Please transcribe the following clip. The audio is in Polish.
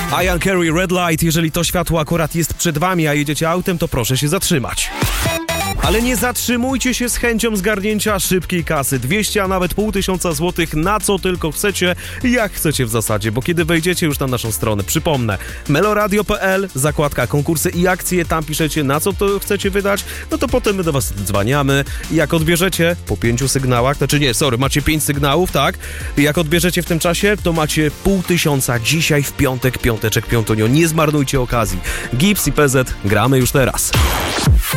Ian Carey, Red Light. Jeżeli to światło akurat jest przed wami, a jedziecie autem, to proszę się zatrzymać. Ale nie zatrzymujcie się z chęcią zgarnięcia szybkiej kasy. 200, a nawet 500 złotych, na co tylko chcecie, jak chcecie w zasadzie, bo kiedy wejdziecie już na naszą stronę, przypomnę, meloradio.pl, zakładka konkursy i akcje, tam piszecie, na co to chcecie wydać, no to potem my do was dzwaniamy i jak odbierzecie po 5 sygnałach, macie 5 sygnałów, tak? I jak odbierzecie w tym czasie, to macie 500 dzisiaj w piątek, piąteczek, piątunio. Nie zmarnujcie okazji. Gips i PZ, gramy już teraz.